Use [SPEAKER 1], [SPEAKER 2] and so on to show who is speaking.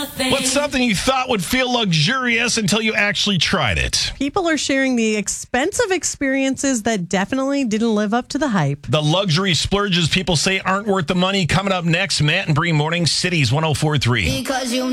[SPEAKER 1] nothing.
[SPEAKER 2] What's something you thought would feel luxurious until you actually tried it?
[SPEAKER 3] People are sharing the expensive experiences that definitely didn't live up to the hype.
[SPEAKER 2] The luxury splurges people say aren't worth the money. Coming up next, Matt and Bree Morning, Cities 104.3.
[SPEAKER 1] Because you